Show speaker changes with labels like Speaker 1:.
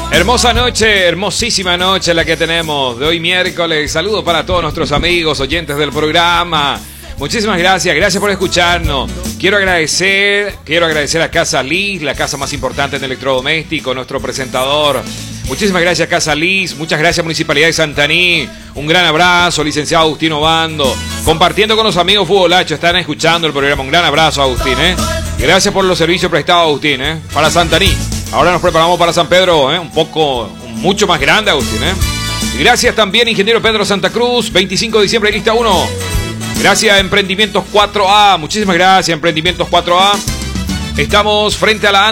Speaker 1: Hermosa noche, hermosísima noche la que tenemos de hoy miércoles. Saludos para todos nuestros amigos, oyentes del programa. Muchísimas gracias, gracias por escucharnos. Quiero agradecer a Casa Liz, la casa más importante en electrodoméstico, nuestro presentador. Muchísimas gracias Casa Liz, muchas gracias Municipalidad de Santaní. Un gran abrazo, licenciado Agustín Obando. Compartiendo con los amigos futbolachos, están escuchando el programa. Un gran abrazo, Agustín, Gracias por los servicios prestados, Agustín, para Santaní. Ahora nos preparamos para San Pedro, mucho más grande, Agustín, Y gracias también, ingeniero Pedro Santa Cruz, 25 de diciembre, lista 1. Gracias, Emprendimientos 4A. Muchísimas gracias, Emprendimientos 4A. Estamos frente a la